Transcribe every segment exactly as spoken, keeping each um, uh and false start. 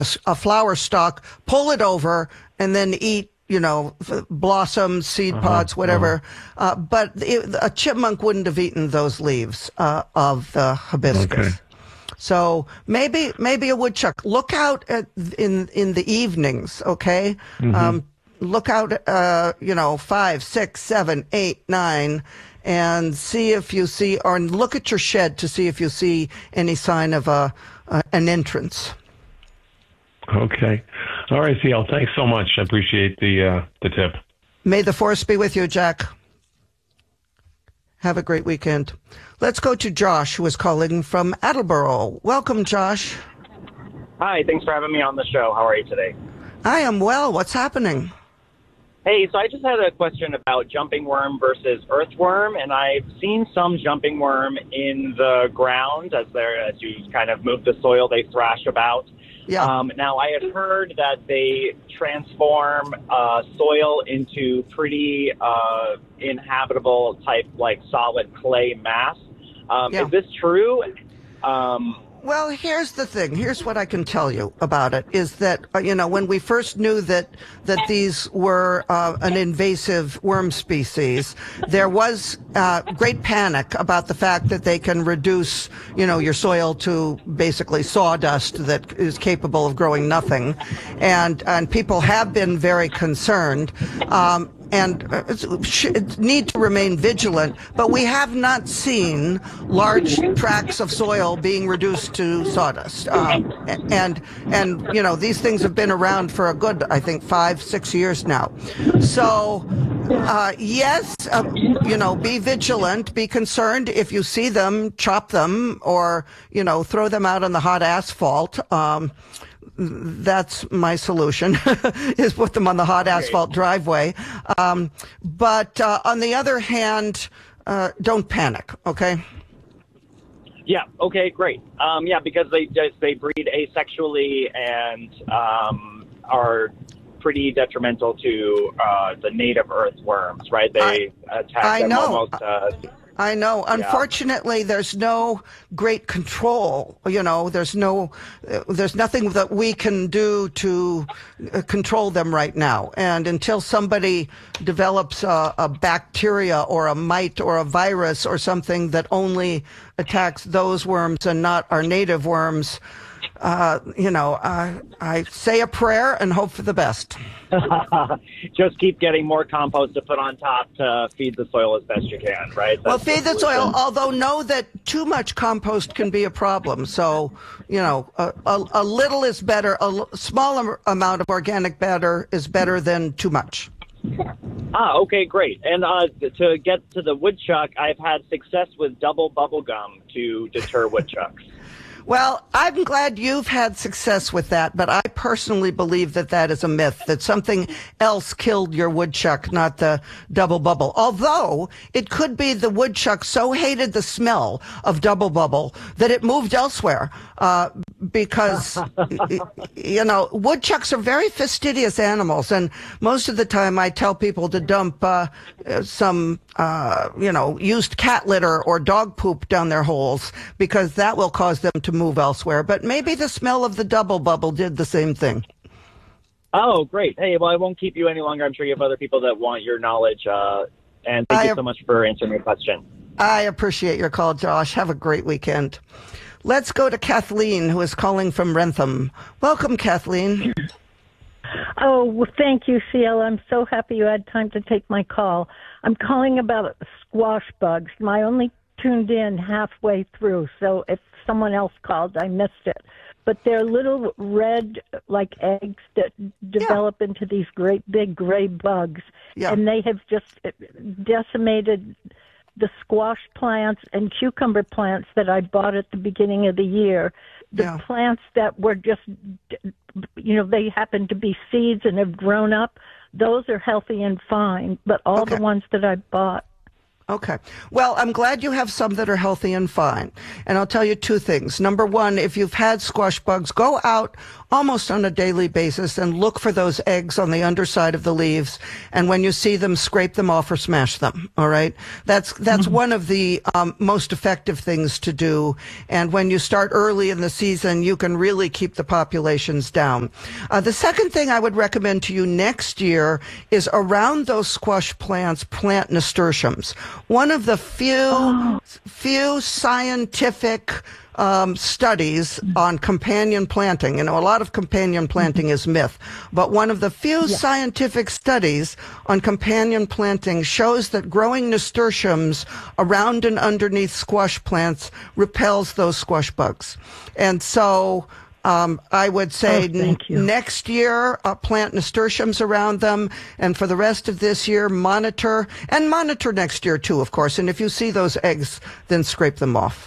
a flower stalk, pull it over, and then eat, you know, blossoms, seed uh-huh, pods, whatever. Uh-huh. Uh, but it, a chipmunk wouldn't have eaten those leaves uh, of the hibiscus. Okay. So maybe maybe a woodchuck. Look out at in in the evenings, okay? Mm-hmm. Um, look out, uh, you know, five, six, seven, eight, nine, and see if you see, or look at your shed to see if you see any sign of a uh, an entrance. Okay. All right, C L. Thanks so much. I appreciate the uh, the tip. May the force be with you, Jack. Have a great weekend. Let's go to Josh, who is calling from Attleboro. Welcome, Josh. Hi, thanks for having me on the show. How are you today? I am well. What's happening? Hey, so I just had a question about jumping worm versus earthworm, and I've seen some jumping worm in the ground as they're as you kind of move the soil, they thrash about. Yeah. Um, now, I had heard that they transform uh, soil into pretty uh, inhabitable type, like solid clay mass. Um, Yeah. Is this true? Um, Well, here's the thing. Here's what I can tell you about it is that, uh, you know, when we first knew that that these were uh, an invasive worm species, there was uh, great panic about the fact that they can reduce, you know, your soil to basically sawdust that is capable of growing nothing. And, and people have been very concerned. Um, and uh, sh- need to remain vigilant, but we have not seen large tracts of soil being reduced to sawdust. Um, and, and, you know, these things have been around for a good, I think, five, six years now. So, uh, yes, uh, you know, be vigilant, be concerned. If you see them, chop them or, you know, throw them out on the hot asphalt. Um, That's my solution, is put them on the hot asphalt driveway. Um, but uh, on the other hand, uh, don't panic, okay? Yeah. Okay. Great. Um, yeah, because they just they breed asexually and um, are pretty detrimental to uh, the native earthworms, right? They I, attack I them know. almost. Uh, I know. Unfortunately, yeah. There's no great control. You know, there's no, uh, there's nothing that we can do to uh, control them right now. And until somebody develops a, a bacteria or a mite or a virus or something that only attacks those worms and not our native worms, uh, you know, uh, I say a prayer and hope for the best. Just keep getting more compost to put on top to feed the soil as best you can, right? That's well, feed the, the soil, although know that too much compost can be a problem. So, you know, a, a, a little is better. A l- small amount of organic matter is better than too much. Ah, okay, great. And uh, to get to the woodchuck, I've had success with double bubble gum to deter woodchucks. Well, I'm glad you've had success with that, but I personally believe that that is a myth, that something else killed your woodchuck, not the double bubble. Although it could be the woodchuck so hated the smell of double bubble that it moved elsewhere, uh, because, you know, woodchucks are very fastidious animals. And most of the time I tell people to dump uh, some, uh, you know, used cat litter or dog poop down their holes, because that will cause them to move elsewhere. But maybe the smell of the double bubble did the same thing. Oh, great. Hey, well, I won't keep you any longer. I'm sure you have other people that want your knowledge. Uh, and thank I, you so much for answering my question. I appreciate your call, Josh. Have a great weekend. Let's go to Kathleen, who is calling from Rentham. Welcome, Kathleen. Oh, well, thank you, C L. I'm so happy you had time to take my call. I'm calling about squash bugs. I only tuned in halfway through, so if someone else called, I missed it. But they're little red, like eggs that develop yeah. into these great big gray bugs. Yeah. And they have just decimated the squash plants and cucumber plants that I bought at the beginning of the year. The yeah. plants that were just, you know, they happen to be seeds and have grown up, those are healthy and fine. But all okay. the ones that I bought. Okay. Well, I'm glad you have some that are healthy and fine. And I'll tell you two things. Number one, if you've had squash bugs, go out almost on a daily basis and look for those eggs on the underside of the leaves. And when you see them, scrape them off or smash them. All right. That's, that's mm-hmm. one of the um, most effective things to do. And when you start early in the season, you can really keep the populations down. Uh, the second thing I would recommend to you next year is around those squash plants, plant nasturtiums. One of the few, oh. few scientific Um, studies on companion planting. You know, a lot of companion planting is myth, but one of the few yeah. scientific studies on companion planting shows that growing nasturtiums around and underneath squash plants repels those squash bugs. And so um, I would say oh, n- next year, uh, plant nasturtiums around them. And for the rest of this year, monitor and monitor next year too, of course. And if you see those eggs, then scrape them off.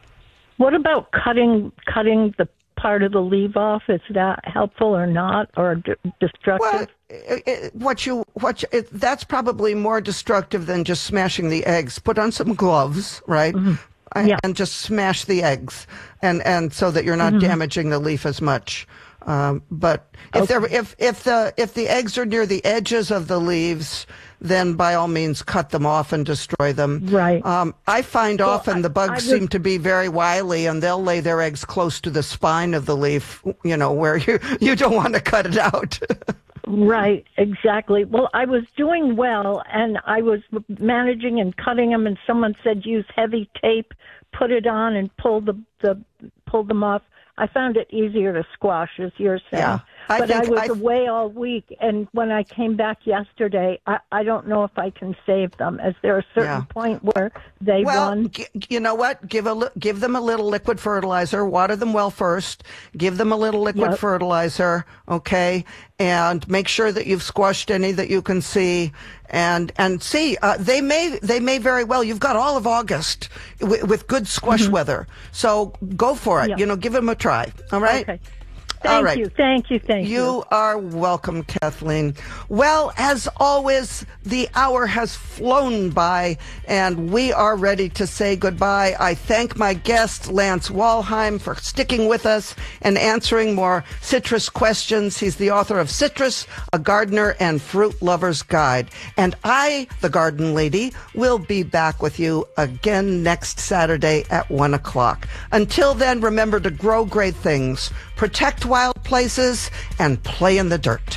What about cutting cutting the part of the leaf off? Is that helpful or not, or d- destructive? Well, it, it, what you what you, it, that's probably more destructive than just smashing the eggs. Put on some gloves, right, mm-hmm. yeah. and just smash the eggs, and and so that you're not mm-hmm. damaging the leaf as much. Um, but if okay. there if if the if the eggs are near the edges of the leaves, then by all means cut them off and destroy them. Right. Um, I find well, often I, the bugs I seem to be very wily, and they'll lay their eggs close to the spine of the leaf, you know, where you, you don't want to cut it out. Right, exactly. Well, I was doing well, and I was managing and cutting them, and someone said use heavy tape, put it on, and pull the, the pull them off. I found it easier to squash, as you're saying. Yeah, I but think I was I... away all week, and when I came back yesterday, I, I don't know if I can save them. Is there a certain yeah. point where they well, run? G- you know what? Give a li- give them a little liquid fertilizer. Water them well first. Give them a little liquid yep. fertilizer, okay? And make sure that you've squashed any that you can see. And and see, uh, they may they may very well. You've got all of August w- with good squash mm-hmm. weather, so go for it. Yep. You know, give them a try. All right. Okay. Thank All right. you, thank you, thank you. You are welcome, Kathleen. Well, as always, the hour has flown by, and we are ready to say goodbye. I thank my guest, Lance Walheim, for sticking with us and answering more citrus questions. He's the author of Citrus, A Gardener and Fruit Lover's Guide. And I, the Garden Lady, will be back with you again next Saturday at one o'clock. Until then, remember to grow great things, protect wild places, and play in the dirt.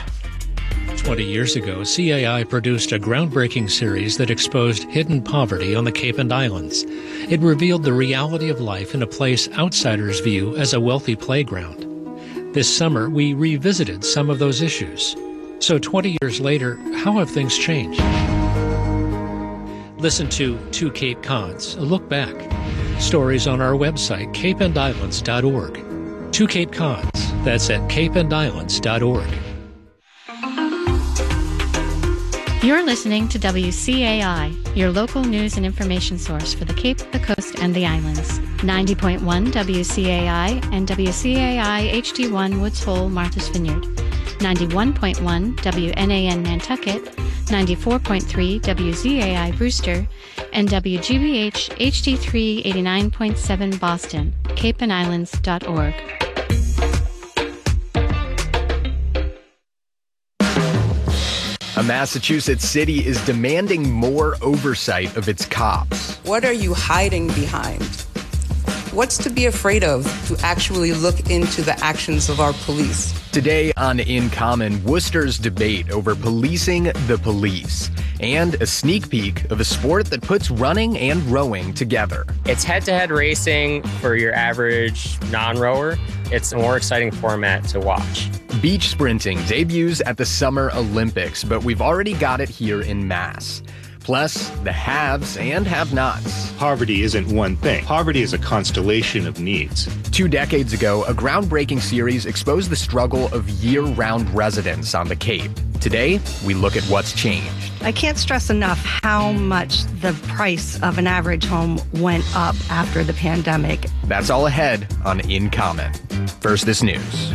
Twenty years ago, C A I produced a groundbreaking series that exposed hidden poverty on the Cape and Islands. It revealed the reality of life in a place outsiders view as a wealthy playground. This summer, we revisited some of those issues. So twenty years later, how have things changed? Listen to Two Cape Cods, a look back. Stories on our website, cape and islands dot org. Two Cape Cods, that's at cape and islands dot org. You're listening to W C A I, your local news and information source for the Cape, the Coast, and the Islands. ninety point one W C A I and W C A I H D one Woods Hole, Martha's Vineyard. ninety-one point one W N A N Nantucket, ninety-four point three W Z A I Brewster, and W G B H H D three eighty-nine point seven Boston, cape and islands dot org. A Massachusetts city is demanding more oversight of its cops. What are you hiding behind? What's to be afraid of to actually look into the actions of our police? Today on In Common, Worcester's debate over policing the police, and a sneak peek of a sport that puts running and rowing together. It's head-to-head racing for your average non-rower. It's a more exciting format to watch. Beach sprinting debuts at the Summer Olympics, but we've already got it here in Mass. Plus, the haves and have-nots. Poverty isn't one thing. Poverty is a constellation of needs. Two decades ago, a groundbreaking series exposed the struggle of year-round residents on the Cape. Today, we look at what's changed. I can't stress enough how much the price of an average home went up after the pandemic. That's all ahead on In Common. First, this news.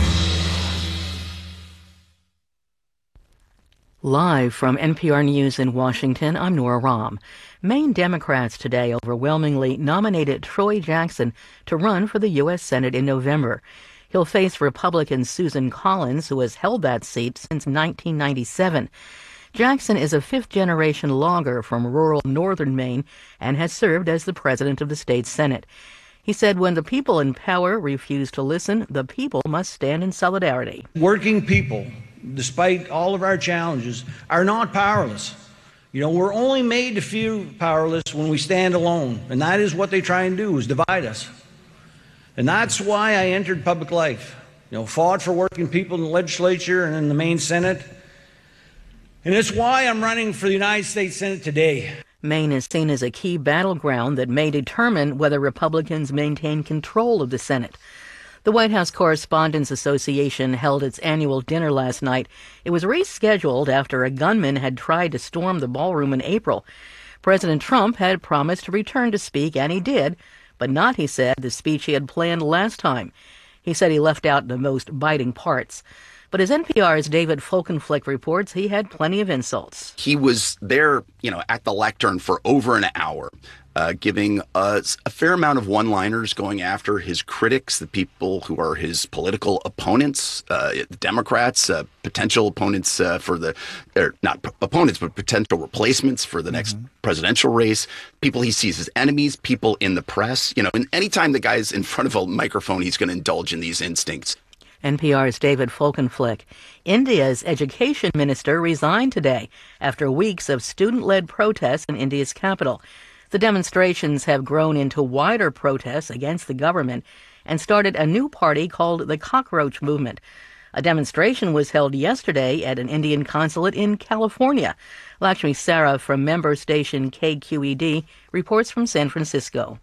Live from N P R News in Washington, I'm Nora Rahm. Maine Democrats today overwhelmingly nominated Troy Jackson to run for the U S Senate in November. He'll face Republican Susan Collins, who has held that seat since nineteen ninety-seven. Jackson is a fifth-generation logger from rural northern Maine and has served as the president of the state Senate. He said when the people in power refuse to listen, the people must stand in solidarity. Working people, despite all of our challenges, are not powerless. You know, we're only made to feel powerless when we stand alone, and that is what they try and do, is divide us. And that's why I entered public life. You know, fought for working people in the legislature and in the Maine Senate. And it's why I'm running for the United States Senate today. Maine is seen as a key battleground that may determine whether Republicans maintain control of the Senate. The White House Correspondents Association held its annual dinner last night. It was rescheduled after a gunman had tried to storm the ballroom in April. President Trump had promised to return to speak, and he did, but not, he said, the speech he had planned last time. He said he left out the most biting parts. But as N P R's David Folkenflik reports, he had plenty of insults. He was there, you know, at the lectern for over an hour, uh, giving us a fair amount of one-liners, going after his critics, the people who are his political opponents, uh, the Democrats, uh, potential opponents uh, for the, or not p- opponents, but potential replacements for the mm-hmm. next presidential race, people he sees as enemies, people in the press. You know, and anytime the guy's in front of a microphone, he's going to indulge in these instincts. N P R's David Folkenflik. India's education minister resigned today after weeks of student-led protests in India's capital. The demonstrations have grown into wider protests against the government and started a new party called the Cockroach Movement. A demonstration was held yesterday at an Indian consulate in California. Lakshmi Sarah from member station K Q E D reports from San Francisco.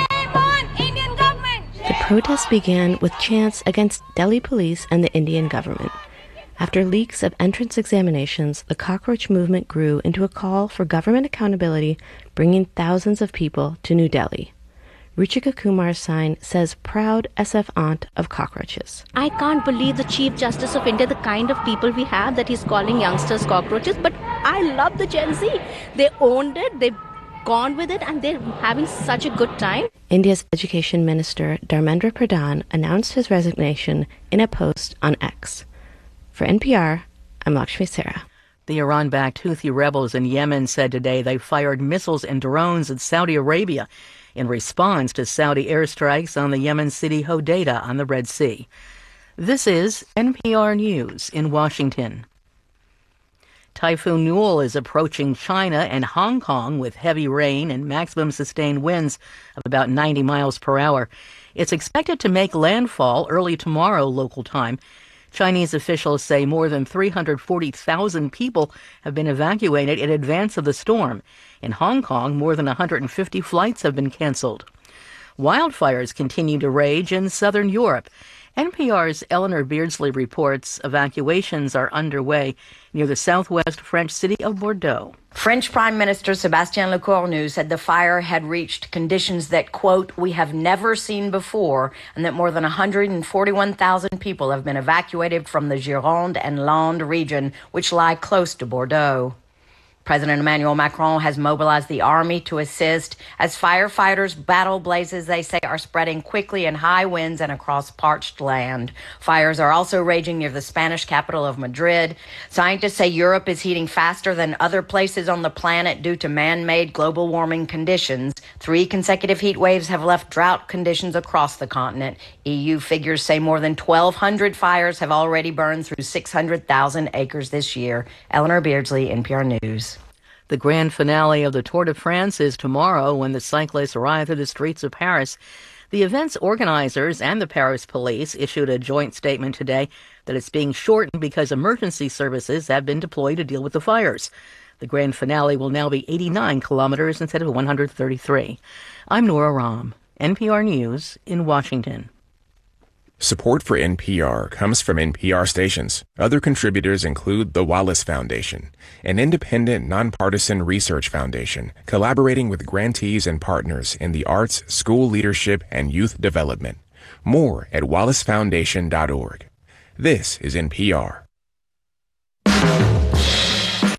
The protests began with chants against Delhi police and the Indian government. After leaks of entrance examinations, the cockroach movement grew into a call for government accountability, bringing thousands of people to New Delhi. Ruchika Kumar's sign says, "Proud S F aunt of cockroaches." I can't believe the Chief Justice of India, the kind of people we have, that he's calling youngsters cockroaches. But I love the Gen Z. They owned it, they've gone with it, and they're having such a good time. India's Education Minister Dharmendra Pradhan announced his resignation in a post on X. For N P R, I'm Lakshmi Sarah. The Iran-backed Houthi rebels in Yemen said today they fired missiles and drones at Saudi Arabia in response to Saudi airstrikes on the Yemen city Hodeidah on the Red Sea. This is N P R News in Washington. Typhoon Newell is approaching China and Hong Kong with heavy rain and maximum sustained winds of about ninety miles per hour. It's expected to make landfall early tomorrow local time. Chinese officials say more than three hundred forty thousand people have been evacuated in advance of the storm. In Hong Kong, more than one hundred fifty flights have been canceled. Wildfires continue to rage in southern Europe. N P R's Eleanor Beardsley reports evacuations are underway near the southwest French city of Bordeaux. French Prime Minister Sébastien Lecornu said the fire had reached conditions that, quote, we have never seen before, and that more than one hundred forty-one thousand people have been evacuated from the Gironde and Landes region, which lie close to Bordeaux. President Emmanuel Macron has mobilized the army to assist as firefighters battle blazes they say are spreading quickly in high winds and across parched land. Fires are also raging near the Spanish capital of Madrid. Scientists say Europe is heating faster than other places on the planet due to man-made global warming conditions. Three consecutive heat waves have left drought conditions across the continent. E U figures say more than twelve hundred fires have already burned through six hundred thousand acres this year. Eleanor Beardsley, N P R News. The grand finale of the Tour de France is tomorrow when the cyclists ride through the streets of Paris. The event's organizers and the Paris police issued a joint statement today that it's being shortened because emergency services have been deployed to deal with the fires. The grand finale will now be eighty-nine kilometers instead of one hundred thirty-three. I'm Nora Rahm, N P R News in Washington. Support for N P R comes from N P R stations. Other contributors include the Wallace Foundation, an independent, nonpartisan research foundation collaborating with grantees and partners in the arts, school leadership, and youth development. More at wallace foundation dot org. This is N P R.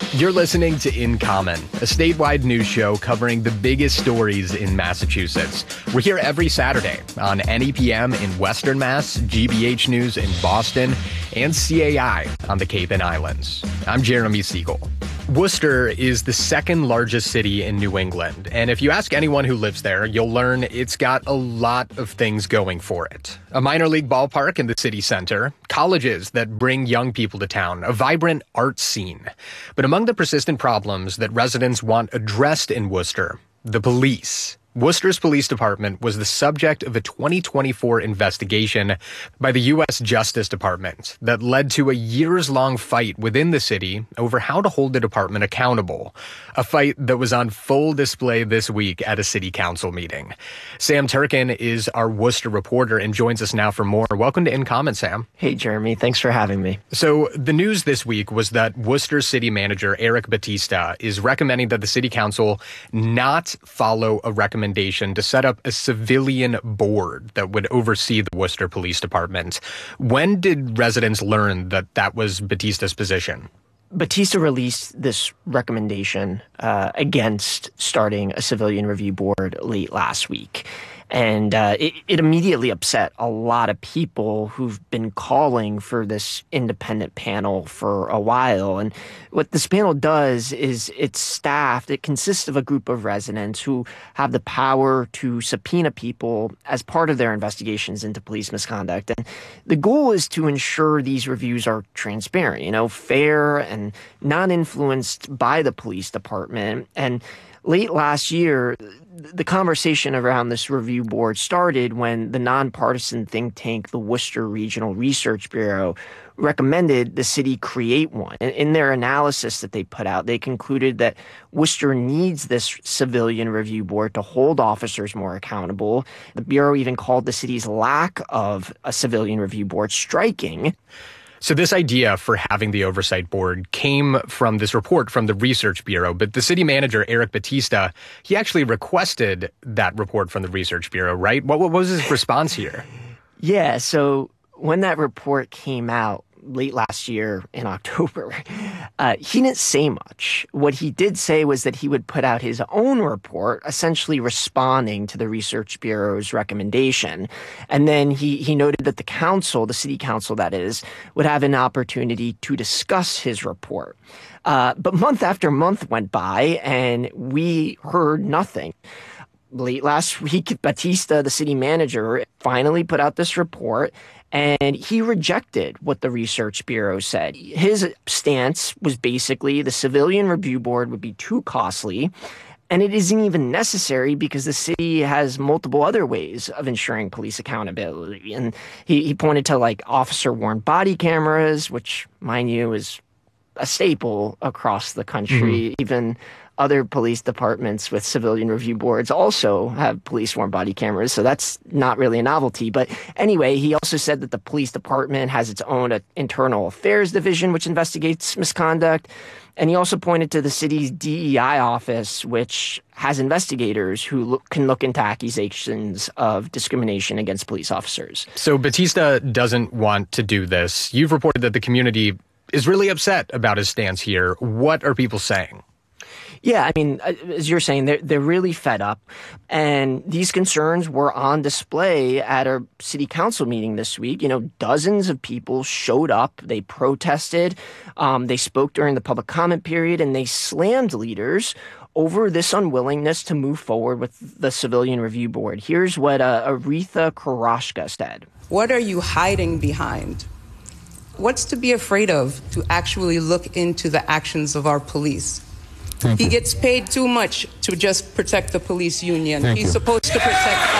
You're listening to In Common, a statewide news show covering the biggest stories in Massachusetts. We're here every Saturday on N E P M in Western Mass, G B H News in Boston, and C A I on the Cape and Islands. I'm Jeremy Siegel. Worcester is the second largest city in New England, and if you ask anyone who lives there, you'll learn it's got a lot of things going for it. A minor league ballpark in the city center, colleges that bring young people to town, a vibrant art scene. But among the persistent problems that residents want addressed in Worcester, the police. Worcester's police department was the subject of a twenty twenty-four investigation by the U S Justice Department that led to a years-long fight within the city over how to hold the department accountable, a fight that was on full display this week at a city council meeting. Sam Turkin is our Worcester reporter and joins us now for more. Welcome to In Common, Sam. Hey, Jeremy. Thanks for having me. So the news this week was that Worcester City Manager Eric Batista is recommending that the city council not follow a recommendation recommendation to set up a civilian board that would oversee the Worcester Police Department. When did residents learn that that was Batista's position? Batista released this recommendation uh, against starting a civilian review board late last week. And uh, it, it immediately upset a lot of people who've been calling for this independent panel for a while. And what this panel does is it's staffed. It consists of a group of residents who have the power to subpoena people as part of their investigations into police misconduct. And the goal is to ensure these reviews are transparent, you know, fair and non-influenced by the police department. And late last year, the conversation around this review board started when the nonpartisan think tank, the Worcester Regional Research Bureau, recommended the city create one. In their analysis that they put out, they concluded that Worcester needs this civilian review board to hold officers more accountable. The Bureau even called the city's lack of a civilian review board striking. So this idea for having the oversight board came from this report from the Research Bureau, but the city manager, Eric Batista, he actually requested that report from the Research Bureau, right? What, what was his response here? Yeah, so when that report came out late last year in October, uh, he didn't say much. What he did say was that he would put out his own report, essentially responding to the Research Bureau's recommendation. And then he, he noted that the council, the city council that is, would have an opportunity to discuss his report. Uh, but month after month went by and we heard nothing. Late last week, Batista, the city manager, finally put out this report, and he rejected what the Research Bureau said. His stance was basically the civilian review board would be too costly, and it isn't even necessary because the city has multiple other ways of ensuring police accountability. And he, he pointed to like officer-worn body cameras, which, mind you, is a staple across the country. Mm-hmm. Even other police departments with civilian review boards also have police-worn body cameras, so that's not really a novelty. But anyway, he also said that the police department has its own uh, internal affairs division, which investigates misconduct. And he also pointed to the city's D E I office, which has investigators who look, can look into accusations of discrimination against police officers. So Batista doesn't want to do this. You've reported that the community is really upset about his stance here. What are people saying? Yeah, I mean, as you're saying, they're, they're really fed up. And these concerns were on display at our city council meeting this week. You know, dozens of people showed up. They protested. Um, they spoke during the public comment period, and they slammed leaders over this unwillingness to move forward with the civilian review board. Here's what uh, Aretha Koroshka said. What are you hiding behind? What's to be afraid of to actually look into the actions of our police? Thank he you. gets paid too much to just protect the police union. Thank He's you. supposed to protect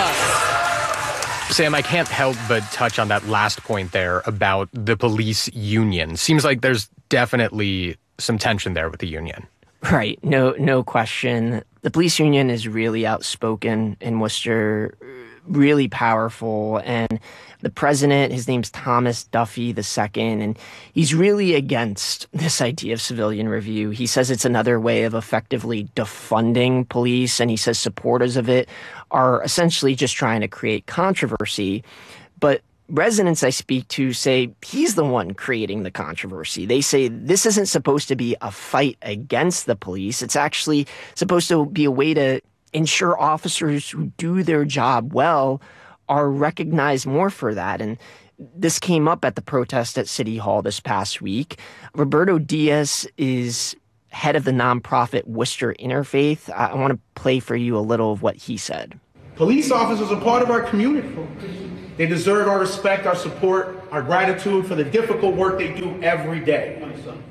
us. Sam, I can't help but touch on that last point there about the police union. Seems like there's definitely some tension there with the union. Right. No, no question. The police union is really outspoken in Worcester, really powerful. And the president, his name's Thomas Duffy the Second, and he's really against this idea of civilian review. He says it's another way of effectively defunding police, and he says supporters of it are essentially just trying to create controversy. But residents I speak to say he's the one creating the controversy. They say this isn't supposed to be a fight against the police. It's actually supposed to be a way to ensure officers who do their job well are recognized more for that. And this came up at the protest at City Hall this past week. Roberto Diaz is head of the nonprofit Worcester Interfaith. I want to play for you a little of what he said. Police officers are part of our community. They deserve our respect, our support, our gratitude for the difficult work they do every day.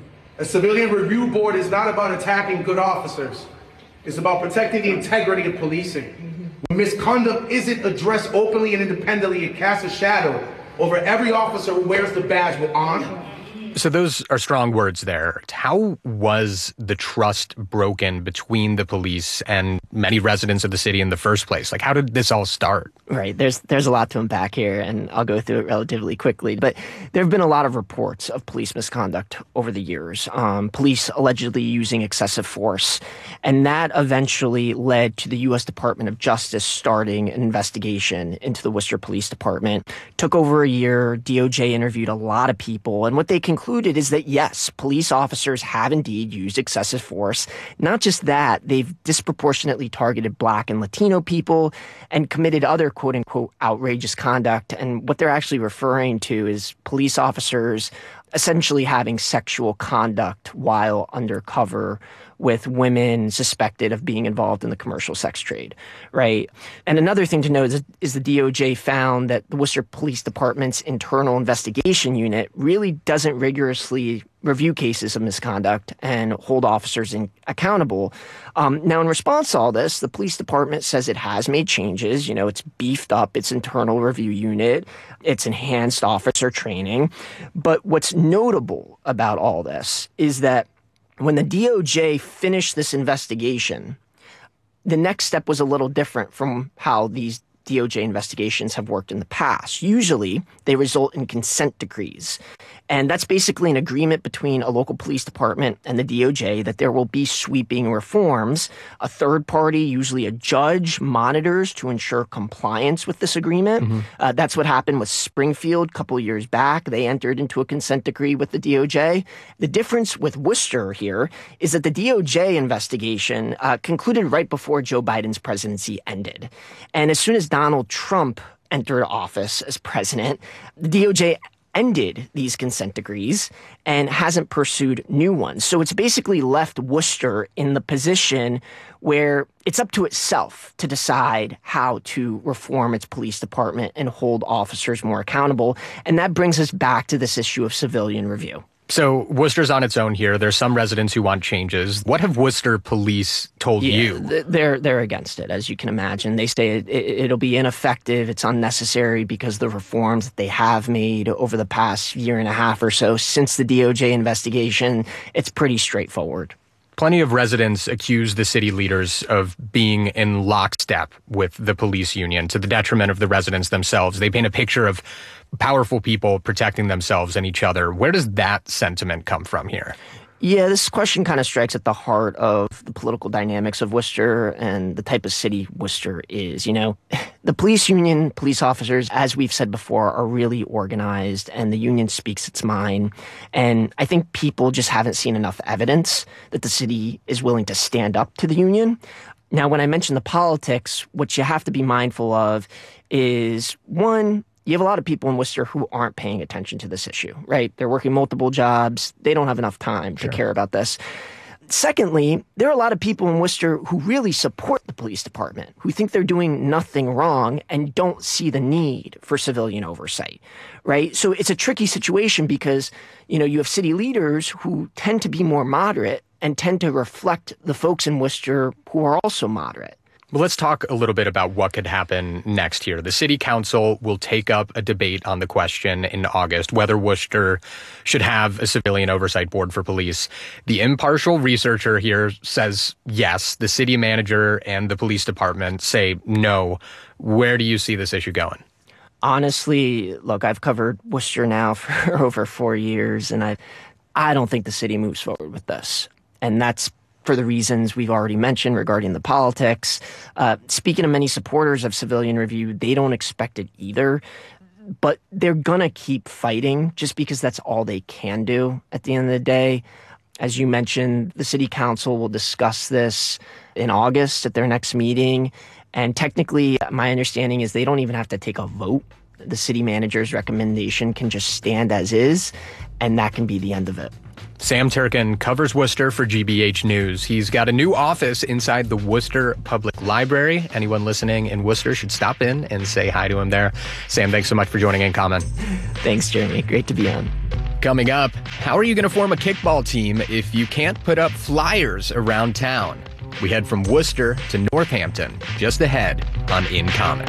A civilian review board is not about attacking good officers. It's about protecting the integrity of policing. When misconduct isn't addressed openly and independently, it casts a shadow over every officer who wears the badge with honor. So those are strong words there. How was the trust broken between the police and many residents of the city in the first place? Like, how did this all start? Right. There's there's a lot to unpack here, and I'll go through it relatively quickly. But there have been a lot of reports of police misconduct over the years, um, police allegedly using excessive force. And that eventually led to the U S Department of Justice starting an investigation into the Worcester Police Department. Took over a year. D O J interviewed a lot of people. And what they concluded is that, yes, police officers have indeed used excessive force. Not just that, they've disproportionately targeted Black and Latino people and committed other quote-unquote outrageous conduct. And what they're actually referring to is police officers essentially having sexual conduct while undercover with women suspected of being involved in the commercial sex trade, right? And another thing to note is, is the D O J found that the Worcester Police Department's internal investigation unit really doesn't rigorously review cases of misconduct and hold officers in, accountable. Um, now, in response to all this, the police department says it has made changes. You know, it's beefed up its internal review unit. It's enhanced officer training. But what's notable about all this is that when the D O J finished this investigation, the next step was a little different from how these D O J investigations have worked in the past. Usually, they result in consent decrees. And that's basically an agreement between a local police department and the D O J that there will be sweeping reforms. A third party, usually a judge, monitors to ensure compliance with this agreement. Mm-hmm. Uh, that's what happened with Springfield a couple of years back. They entered into a consent decree with the D O J. The difference with Worcester here is that the D O J investigation uh, concluded right before Joe Biden's presidency ended. And as soon as Donald Trump entered office as president, the D O J ended these consent decrees and hasn't pursued new ones. So it's basically left Worcester in the position where it's up to itself to decide how to reform its police department and hold officers more accountable. And that brings us back to this issue of civilian review. So Worcester's on its own here. There's some residents who want changes. What have Worcester police told yeah, you? They're they're against it, as you can imagine. They say it, it, it'll be ineffective. It's unnecessary because the reforms that they have made over the past year and a half or so since the D O J investigation, it's pretty straightforward. Plenty of residents accuse the city leaders of being in lockstep with the police union to the detriment of the residents themselves. They paint a picture of powerful people protecting themselves and each other. Where does that sentiment come from here? Yeah, this question kind of strikes at the heart of the political dynamics of Worcester and the type of city Worcester is. You know, the police union, police officers, as we've said before, are really organized, and the union speaks its mind. And I think people just haven't seen enough evidence that the city is willing to stand up to the union. Now, when I mention the politics, what you have to be mindful of is, one, you have a lot of people in Worcester who aren't paying attention to this issue, right? They're working multiple jobs. They don't have enough time sure. to care about this. Secondly, there are a lot of people in Worcester who really support the police department, who think they're doing nothing wrong and don't see the need for civilian oversight, right? So it's a tricky situation because, you know, you have city leaders who tend to be more moderate and tend to reflect the folks in Worcester who are also moderate. Well, let's talk a little bit about what could happen next here. The city council will take up a debate on the question in August, whether Worcester should have a civilian oversight board for police. The impartial researcher here says yes. The city manager and the police department say no. Where do you see this issue going? Honestly, look, I've covered Worcester now for over four years, and I, I don't think the city moves forward with this. And that's for the reasons we've already mentioned regarding the politics. Uh, speaking of many supporters of civilian review, they don't expect it either. but they're going to keep fighting just because that's all they can do at the end of the day. As you mentioned, the city council will discuss this in August at their next meeting. And technically, my understanding is they don't even have to take a vote. The city manager's recommendation can just stand as is, and that can be the end of it. Sam Turkin covers Worcester for G B H News. He's got a new office inside the Worcester Public Library. Anyone listening in Worcester should stop in and say hi to him there. Sam, thanks so much for joining in, Common. Thanks, Jeremy. Great to be on. Coming up, how are you going to form a kickball team if you can't put up flyers around town? We head from Worcester to Northampton, just ahead on In Common.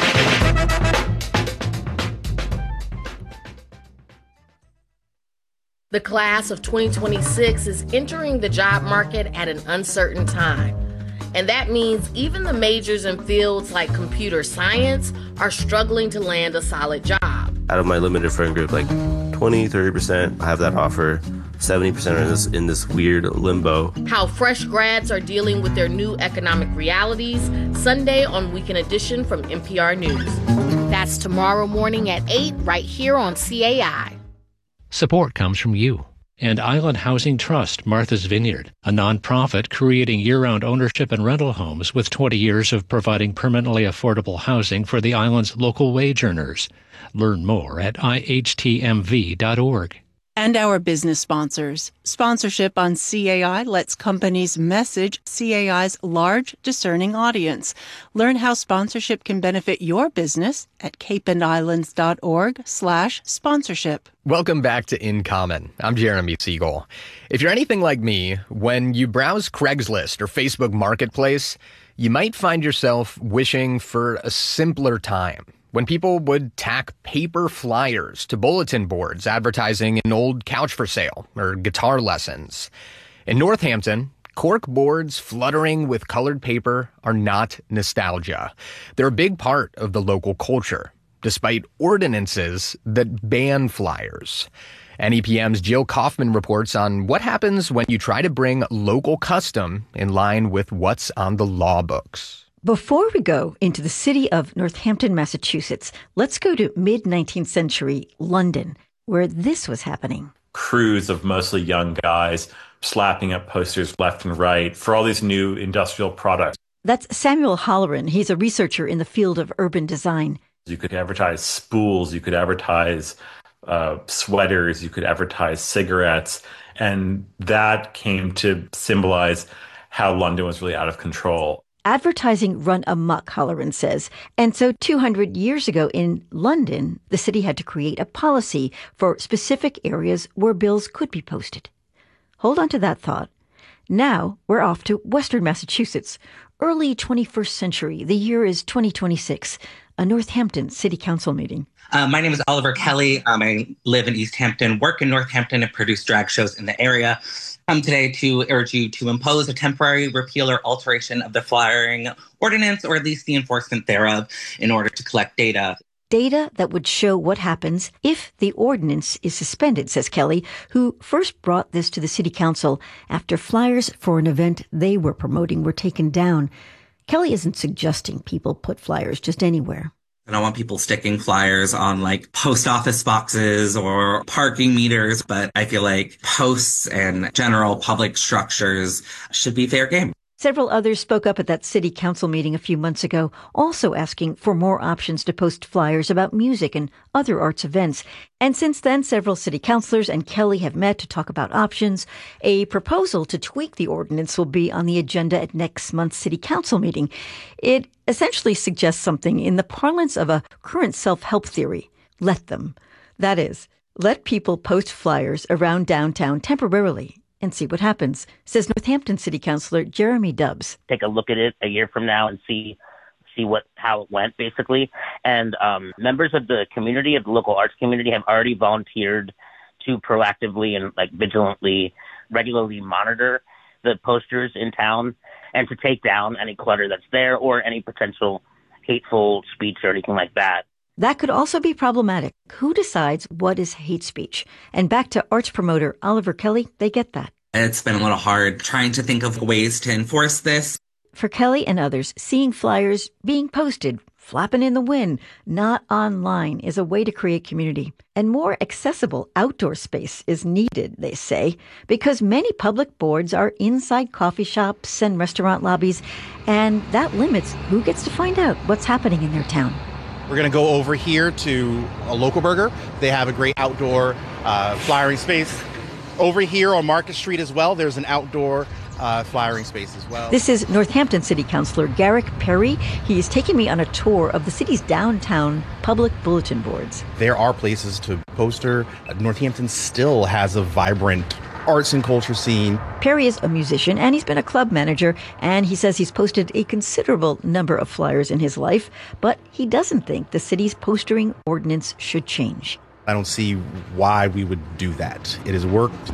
The class of twenty twenty-six is entering the job market at an uncertain time. And that means even the majors in fields like computer science are struggling to land a solid job. Out of my limited friend group, like twenty, thirty percent have that offer. seventy percent are in this, in this weird limbo. How fresh grads are dealing with their new economic realities, Sunday on Weekend Edition from N P R News. That's tomorrow morning at eight, right here on C A I. Support comes from you and Island Housing Trust Martha's Vineyard, a nonprofit creating year-round ownership and rental homes with twenty years of providing permanently affordable housing for the island's local wage earners. Learn more at I H T M V dot org. And our business sponsors. Sponsorship on C A I lets companies message C A I's large, discerning audience. Learn how sponsorship can benefit your business at cape and islands dot org slash sponsorship. Welcome back to In Common. I'm Jeremy Siegel. If you're anything like me, when you browse Craigslist or Facebook Marketplace, you might find yourself wishing for a simpler time, when people would tack paper flyers to bulletin boards advertising an old couch for sale or guitar lessons. In Northampton, cork boards fluttering with colored paper are not nostalgia. They're a big part of the local culture, despite ordinances that ban flyers. N E P M's Jill Kaufman reports on what happens when you try to bring local custom in line with what's on the law books. Before we go into the city of Northampton, Massachusetts, let's go to mid-nineteenth century London, where this was happening. Crews of mostly young guys slapping up posters left and right for all these new industrial products. That's Samuel Holleran. He's a researcher in the field of urban design. You could advertise spools, you could advertise uh, sweaters, you could advertise cigarettes, and that came to symbolize how London was really out of control. Advertising run amok, Holleran says. And so two hundred years ago in London, the city had to create a policy for specific areas where bills could be posted. Hold on to that thought. Now we're off to Western Massachusetts. Early twenty-first century, the year is twenty twenty-six, a Northampton City Council meeting. Uh, my name is Oliver Kelly. Um, I live in East Hampton, work in Northampton, and produce drag shows in the area. I'm today to urge you to impose a temporary repeal or alteration of the flyering ordinance, or at least the enforcement thereof, in order to collect data. Data that would show what happens if the ordinance is suspended, says Kelly, who first brought this to the city council after flyers for an event they were promoting were taken down. Kelly isn't suggesting people put flyers just anywhere. I don't want people sticking flyers on like post office boxes or parking meters, but I feel like posts and general public structures should be fair game. Several others spoke up at that city council meeting a few months ago, also asking for more options to post flyers about music and other arts events. And since then, several city councilors and Kelly have met to talk about options. A proposal to tweak the ordinance will be on the agenda at next month's city council meeting. It essentially suggests something in the parlance of a current self-help theory. Let them. That is, let people post flyers around downtown temporarily and see what happens, says Northampton City Councilor Jeremy Dubbs. Take a look at it a year from now and see see what how it went, basically. And um, members of the community, of the local arts community, have already volunteered to proactively and like vigilantly, regularly monitor the posters in town and to take down any clutter that's there or any potential hateful speech or anything like that. That could also be problematic. Who decides what is hate speech? And back to arts promoter Oliver Kelly, they get that. It's been a little hard trying to think of ways to enforce this. For Kelly and others, seeing flyers being posted, flapping in the wind, not online, is a way to create community. And more accessible outdoor space is needed, they say, because many public boards are inside coffee shops and restaurant lobbies, and that limits who gets to find out what's happening in their town. We're going to go over here to a Local Burger. They have a great outdoor uh, flyering space. Over here on Market Street as well, there's an outdoor Uh, flyering space as well. This is Northampton City Councilor Garrick Perry. He is taking me on a tour of the city's downtown public bulletin boards. There are places to poster. Northampton still has a vibrant arts and culture scene. Perry is a musician and he's been a club manager, and he says he's posted a considerable number of flyers in his life, but he doesn't think the city's postering ordinance should change. I don't see why we would do that. It has worked.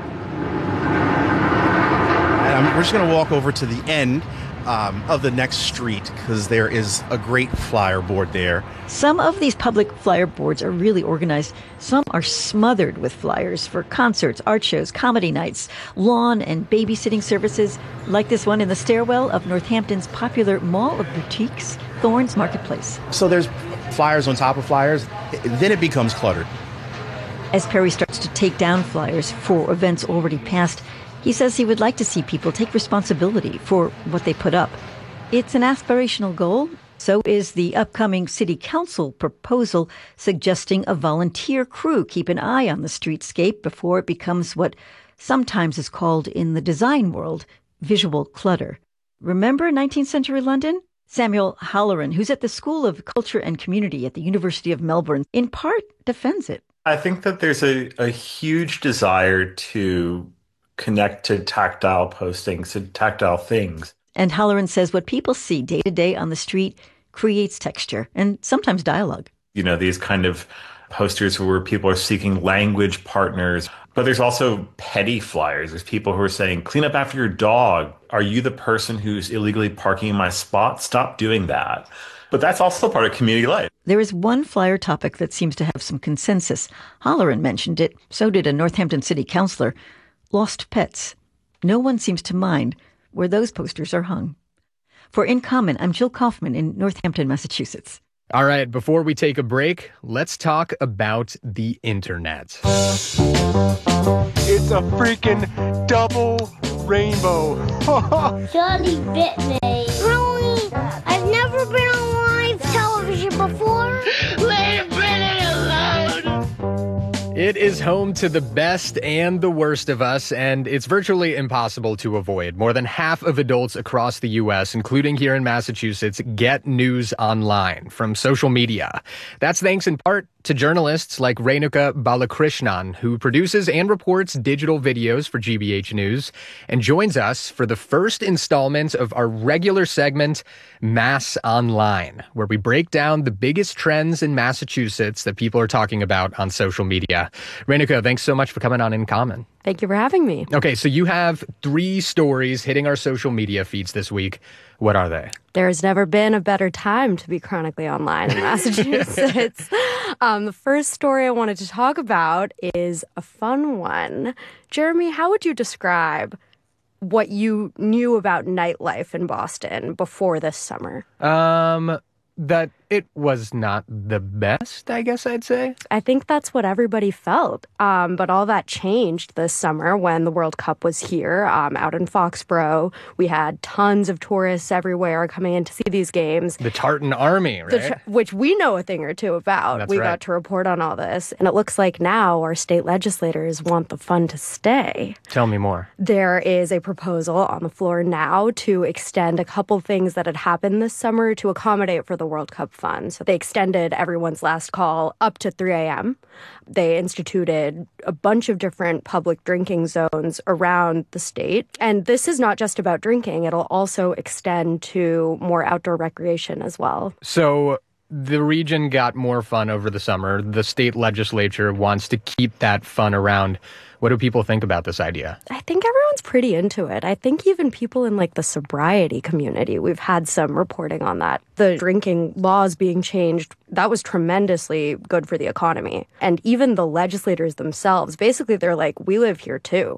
Um, we're just going to walk over to the end um, of the next street because there is a great flyer board there. Some of these public flyer boards are really organized. Some are smothered with flyers for concerts, art shows, comedy nights, lawn and babysitting services, like this one in the stairwell of Northampton's popular Mall of Boutiques, Thorns Marketplace. So there's flyers on top of flyers. Then it becomes cluttered. As Perry starts to take down flyers for events already passed, he says he would like to see people take responsibility for what they put up. It's an aspirational goal. So is the upcoming city council proposal suggesting a volunteer crew keep an eye on the streetscape before it becomes what sometimes is called in the design world visual clutter. Remember nineteenth century London? Samuel Halloran, who's at the School of Culture and Community at the University of Melbourne, in part defends it. I think that there's a, a huge desire to connect to tactile postings, to tactile things. And Halloran says what people see day to day on the street creates texture and sometimes dialogue. You know, these kind of posters where people are seeking language partners. But there's also petty flyers. There's people who are saying, clean up after your dog. Are you the person who's illegally parking in my spot? Stop doing that. But that's also part of community life. There is one flyer topic that seems to have some consensus. Halloran mentioned it. So did a Northampton city councilor. Lost pets. No one seems to mind where those posters are hung. For In Common, I'm Jill Kaufman in Northampton, Massachusetts. All right, before we take a break, let's talk about the internet. It's a freaking double rainbow. Charlie bit me. Really? I've never been on live television before. Leave Brittany alone. It is home to the best and the worst of us, and it's virtually impossible to avoid. More than half of adults across the U S, including here in Massachusetts, get news online from social media. That's thanks in part to journalists like Renuka Balakrishnan, who produces and reports digital videos for G B H News, and joins us for the first installment of our regular segment, Mass Online, where we break down the biggest trends in Massachusetts that people are talking about on social media. Renuka, thanks so much for coming on In Common. Thank you for having me. Okay, so you have three stories hitting our social media feeds this week. What are they? There's never been a better time to be chronically online in Massachusetts. um, the first story I wanted to talk about is a fun one. Jeremy, how would you describe what you knew about nightlife in Boston before this summer? Um, that it was not the best, I guess I'd say. I think that's what everybody felt. Um, but all that changed this summer when the World Cup was here, um, out in Foxborough. We had tons of tourists everywhere coming in to see these games. The Tartan Army, right? The, which we know a thing or two about. That's we right. got to report on all this. And it looks like now our state legislators want the fun to stay. Tell me more. There is a proposal on the floor now to extend a couple things that had happened this summer to accommodate for the World Cup fund. So they extended everyone's last call up to three a.m. They instituted a bunch of different public drinking zones around the state. And this is not just about drinking. It'll also extend to more outdoor recreation as well. So the region got more fun over the summer. The state legislature wants to keep that fun around. What do people think about this idea? I think everyone's pretty into it. I think even people in like the sobriety community, we've had some reporting on that. The drinking laws being changed, that was tremendously good for the economy. And even the legislators themselves, basically they're like, we live here too.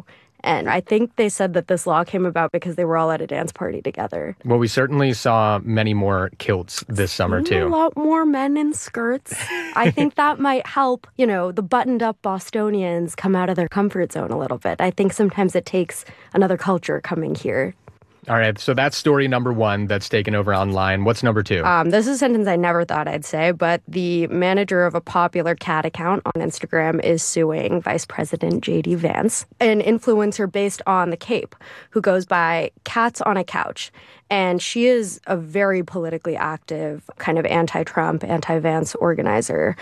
And I think they said that this law came about because they were all at a dance party together. Well, we certainly saw many more kilts this summer, too. A lot more men in skirts. I think that might help, you know, the buttoned-up Bostonians come out of their comfort zone a little bit. I think sometimes it takes another culture coming here. All right, so that's story number one that's taken over online. What's number two? Um, this is a sentence I never thought I'd say, but the manager of a popular cat account on Instagram is suing Vice President J D Vance, an influencer based on The Cape, who goes by Cats on a Couch. And she is a very politically active kind of anti-Trump, anti-Vance organizer.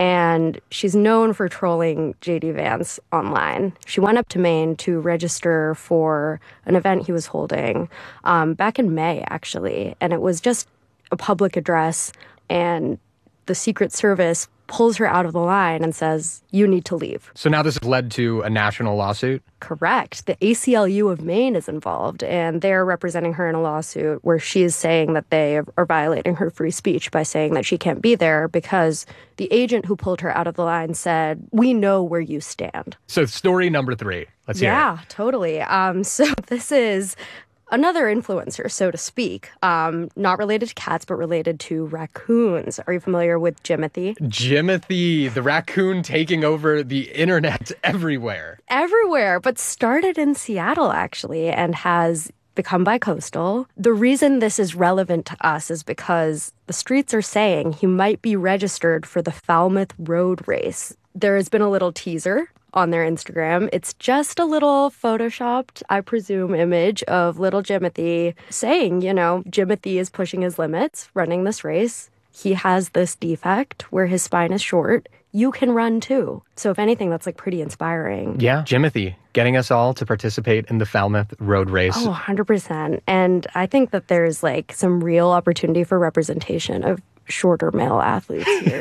And she's known for trolling J D Vance online. She went up to Maine to register for an event he was holding um, back in May, actually. And it was just a public address. And the Secret Service pulls her out of the line and says, you need to leave. So now this has led to a national lawsuit? Correct. The A C L U of Maine is involved, and they're representing her in a lawsuit where she is saying that they are violating her free speech by saying that she can't be there because the agent who pulled her out of the line said, we know where you stand. So story number three. Let's hear yeah, it. Yeah, totally. Um, so this is another influencer, so to speak, um, not related to cats, but related to raccoons. Are you familiar with Jimothy? Jimothy, the raccoon taking over the internet everywhere. Everywhere, but started in Seattle, actually, and has become bicoastal. The reason this is relevant to us is because the streets are saying he might be registered for the Falmouth Road Race. There has been a little teaser on their Instagram. It's just a little photoshopped, I presume, image of little Jimothy saying, you know, Jimothy is pushing his limits, running this race. He has this defect where his spine is short. You can run too. So if anything, that's like pretty inspiring. Yeah, Jimothy getting us all to participate in the Falmouth Road Race. Oh, one hundred percent. And I think that there's like some real opportunity for representation of shorter male athletes here.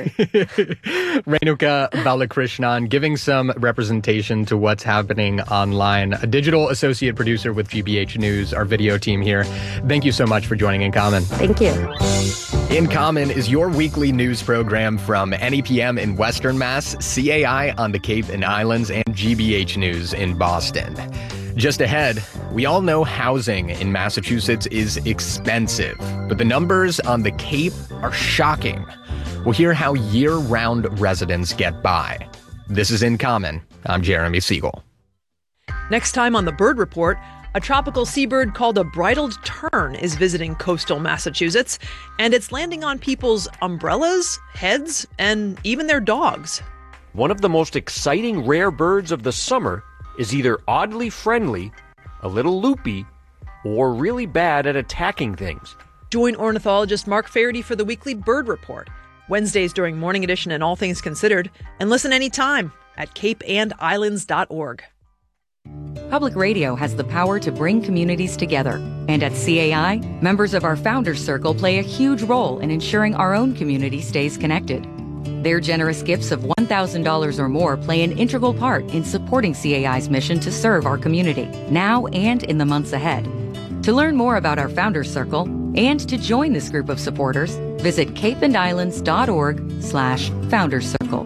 Renuka Balakrishnan giving some representation to what's happening online. A digital associate producer with G B H News, our video team here. Thank you so much for joining In Common. Thank you. In Common is your weekly news program from N E P M in Western Mass, C A I on the Cape and Islands, and G B H News in Boston. Just ahead, we all know housing in Massachusetts is expensive, but the numbers on the Cape are shocking. We'll hear how year-round residents get by. This is In Common. I'm Jeremy Siegel. Next time on the Bird Report, a tropical seabird called a bridled tern is visiting coastal Massachusetts, and it's landing on people's umbrellas, heads, and even their dogs. One of the most exciting rare birds of the summer is either oddly friendly, a little loopy, or really bad at attacking things. Join ornithologist Mark Faherty for the weekly Bird Report, Wednesdays during Morning Edition and All Things Considered, and listen anytime at cape and islands dot org. Public radio has the power to bring communities together. And at C A I, members of our Founders Circle play a huge role in ensuring our own community stays connected. Their generous gifts of one thousand dollars or more play an integral part in supporting C A I's mission to serve our community, now and in the months ahead. To learn more about our Founders Circle and to join this group of supporters, visit cape and islands dot org slash Founders Circle.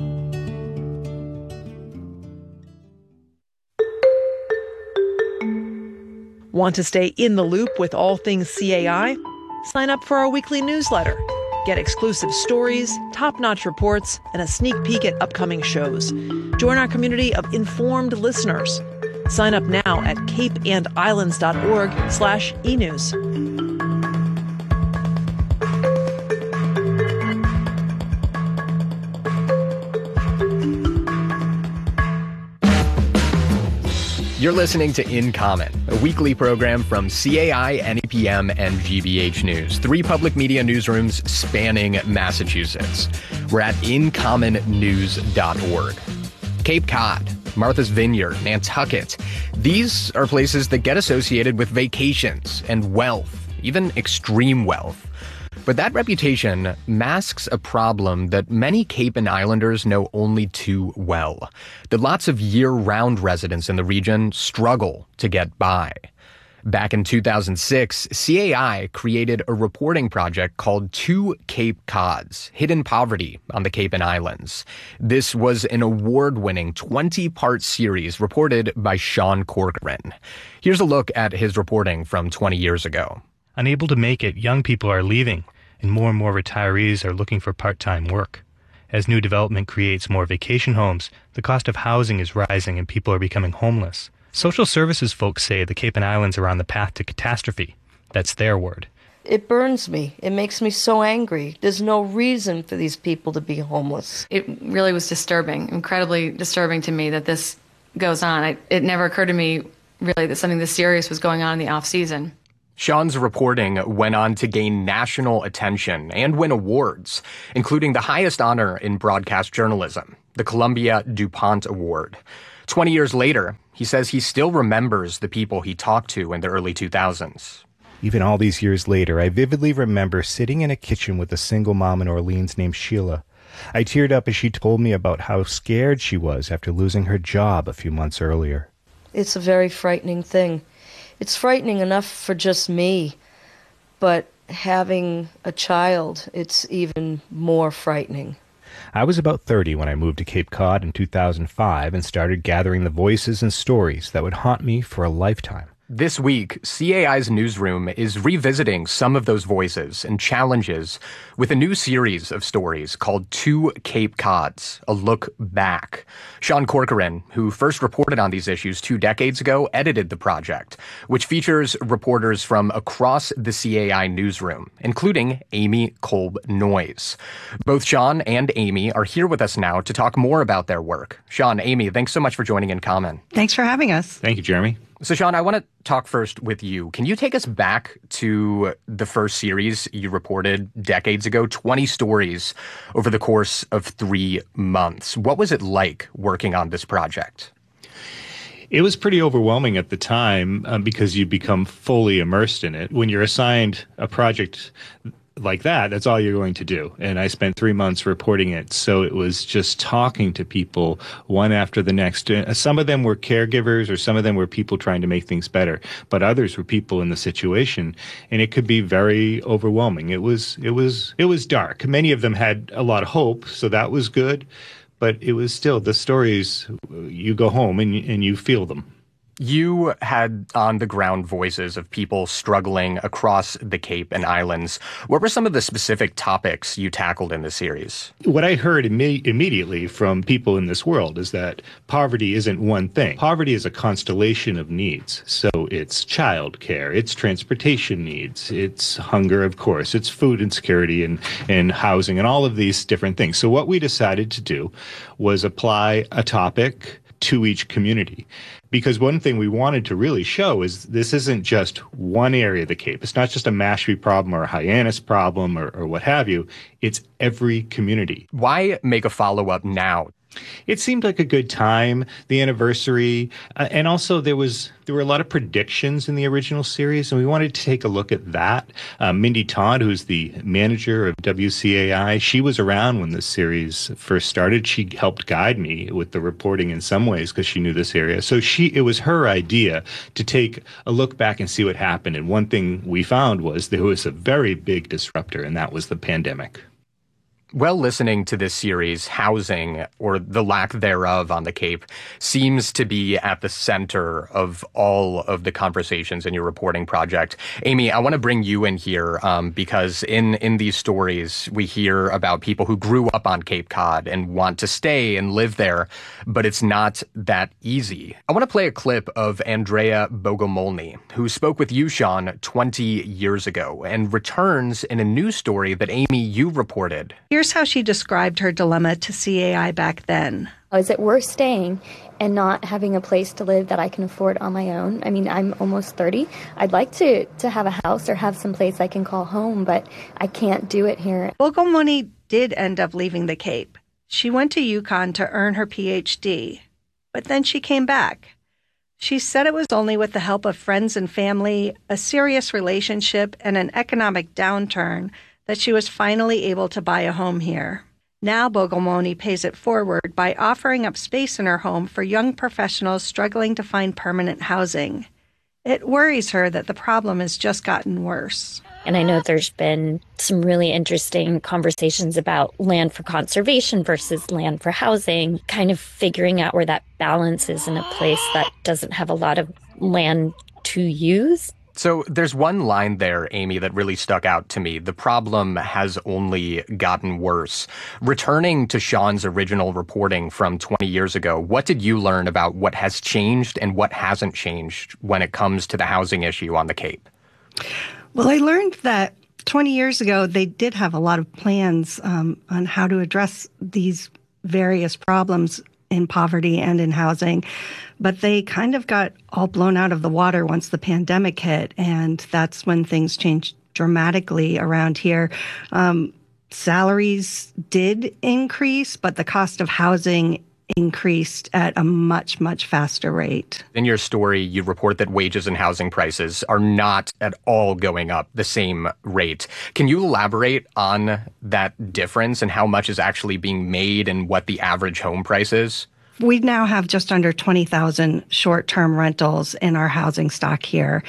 Want to stay in the loop with all things C A I? Sign up for our weekly newsletter. Get exclusive stories, top-notch reports, and a sneak peek at upcoming shows. Join our community of informed listeners. Sign up now at cape and islands dot org slash e news. You're listening to In Common, a weekly program from C A I, N E P M, and G B H News, three public media newsrooms spanning Massachusetts. We're at in common news dot org. Cape Cod, Martha's Vineyard, Nantucket. These are places that get associated with vacations and wealth, even extreme wealth. But that reputation masks a problem that many Cape and Islanders know only too well, that lots of year-round residents in the region struggle to get by. Back in two thousand six, C A I created a reporting project called Two Cape Cods, Hidden Poverty on the Cape and Islands. This was an award-winning twenty-part series reported by Sean Corcoran. Here's a look at his reporting from twenty years ago. Unable to make it, young people are leaving, and more and more retirees are looking for part-time work. As new development creates more vacation homes, the cost of housing is rising and people are becoming homeless. Social services folks say the Cape and Islands are on the path to catastrophe. That's their word. It burns me. It makes me so angry. There's no reason for these people to be homeless. It really was disturbing, incredibly disturbing to me that this goes on. I, it never occurred to me, really, that something this serious was going on in the off-season. Sean's reporting went on to gain national attention and win awards, including the highest honor in broadcast journalism, the Columbia DuPont Award. Twenty years later, he says he still remembers the people he talked to in the early two thousands. Even all these years later, I vividly remember sitting in a kitchen with a single mom in Orleans named Sheila. I teared up as she told me about how scared she was after losing her job a few months earlier. It's a very frightening thing. It's frightening enough for just me, but having a child, it's even more frightening. I was about thirty when I moved to Cape Cod in two thousand five and started gathering the voices and stories that would haunt me for a lifetime. This week, C A I's newsroom is revisiting some of those voices and challenges with a new series of stories called Two Cape Cods, A Look Back. Sean Corcoran, who first reported on these issues two decades ago, edited the project, which features reporters from across the C A I newsroom, including Amy Kolb Noyes. Both Sean and Amy are here with us now to talk more about their work. Sean, Amy, thanks so much for joining In Common. Thanks for having us. Thank you, Jeremy. So, Sean, I want to talk first with you. Can you take us back to the first series you reported decades ago, twenty stories over the course of three months? What was it like working on this project? It was pretty overwhelming at the time um, because you become fully immersed in it. When you're assigned a project like that, that's all you're going to do. And I spent three months reporting it. So it was just talking to people one after the next. Some of them were caregivers or some of them were people trying to make things better, but others were people in the situation. And it could be very overwhelming. It was, it was, it was dark. Many of them had a lot of hope. So that was good, but it was still the stories. You go home and, and you feel them. You had on-the-ground voices of people struggling across the Cape and Islands. What were some of the specific topics you tackled in the series? What I heard imme- immediately from people in this world is that poverty isn't one thing. Poverty is a constellation of needs. So it's childcare, it's transportation needs, it's hunger, of course, it's food insecurity and, and housing and all of these different things. So what we decided to do was apply a topic to each community. Because one thing we wanted to really show is this isn't just one area of the Cape. It's not just a Mashpee problem or a Hyannis problem or, or what have you. It's every community. Why make a follow-up now? It seemed like a good time, the anniversary, uh, and also there was there were a lot of predictions in the original series, and we wanted to take a look at that. Uh, Mindy Todd, who's the manager of W C A I, she was around when this series first started. She helped guide me with the reporting in some ways because she knew this area. So she it was her idea to take a look back and see what happened. And one thing we found was there was a very big disruptor, and that was the pandemic. Well, listening to this series, housing, or the lack thereof on the Cape, seems to be at the center of all of the conversations in your reporting project. Amy, I want to bring you in here um, because in, in these stories, we hear about people who grew up on Cape Cod and want to stay and live there, but it's not that easy. I want to play a clip of Andrea Bogomolny, who spoke with you, Sean, twenty years ago, and returns in a news story that, Amy, you reported. Here's how she described her dilemma to C A I back then. Is it worth staying and not having a place to live that I can afford on my own? I mean, I'm almost thirty. I'd like to, to have a house or have some place I can call home, but I can't do it here. Bogomolny did end up leaving the Cape. She went to UConn to earn her P H D, but then she came back. She said it was only with the help of friends and family, a serious relationship, and an economic downturn that she was finally able to buy a home here. Now Bogomolny pays it forward by offering up space in her home for young professionals struggling to find permanent housing. It worries her that the problem has just gotten worse. And I know there's been some really interesting conversations about land for conservation versus land for housing, kind of figuring out where that balance is in a place that doesn't have a lot of land to use. So there's one line there, Amy, that really stuck out to me. The problem has only gotten worse. Returning to Sean's original reporting from twenty years ago, what did you learn about what has changed and what hasn't changed when it comes to the housing issue on the Cape? Well, I learned that twenty years ago, they did have a lot of plans um, on how to address these various problems in poverty and in housing, but they kind of got all blown out of the water once the pandemic hit, and that's when things changed dramatically around here. Um, salaries did increase, but the cost of housing increased at a much, much faster rate. In your story, you report that wages and housing prices are not at all going up the same rate. Can you elaborate on that difference and how much is actually being made and what the average home price is? We now have just under twenty thousand short-term rentals in our housing stock here.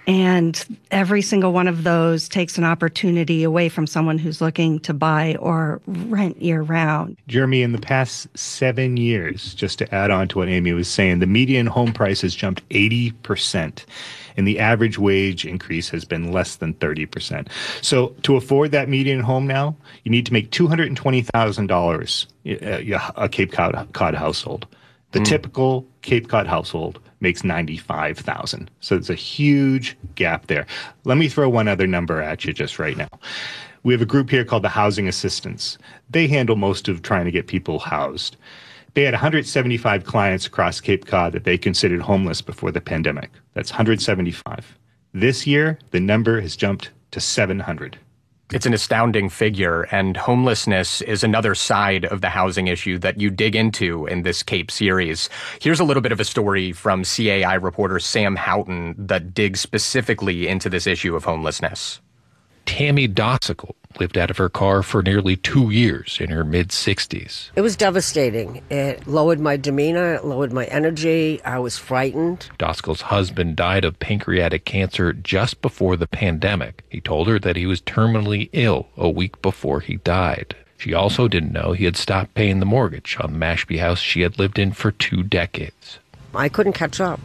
And every single one of those takes an opportunity away from someone who's looking to buy or rent year-round. Jeremy, in the past seven years, just to add on to what Amy was saying, the median home price has jumped eighty percent. And the average wage increase has been less than thirty percent. So to afford that median home now, you need to make two hundred twenty thousand dollars a Cape Cod, Cod household. The mm. typical Cape Cod household makes ninety-five thousand dollars. So there's a huge gap there. Let me throw one other number at you just right now. We have a group here called the Housing Assistants. They handle most of trying to get people housed. They had one hundred seventy-five clients across Cape Cod that they considered homeless before the pandemic. That's one hundred seventy-five. This year, the number has jumped to seven hundred. It's an astounding figure, and homelessness is another side of the housing issue that you dig into in this Cape series. Here's a little bit of a story from C A I reporter Sam Houghton that digs specifically into this issue of homelessness. Tammy Dossicle lived out of her car for nearly two years in her mid-sixties. It was devastating. It lowered my demeanor, it lowered my energy. I was frightened. Dossicle's husband died of pancreatic cancer just before the pandemic. He told her that he was terminally ill a week before he died. She also didn't know he had stopped paying the mortgage on the Mashpee house she had lived in for two decades. I couldn't catch up.